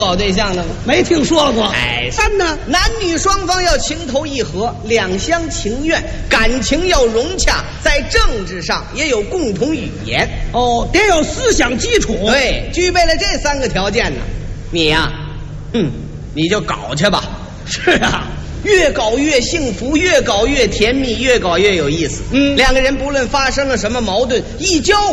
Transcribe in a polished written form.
搞对象的吗？ 没听说过。 哎， 三呢？ 男女双方要情投意合，两厢情愿，感情要融洽，在政治上也有共同语言。 哦，得有思想基础。 对，具备了这3个条件呢，你呀，你就搞去吧。 是啊， 越搞越幸福，越搞越甜蜜，越搞越有意思。2个人不论发生了什么矛盾，一交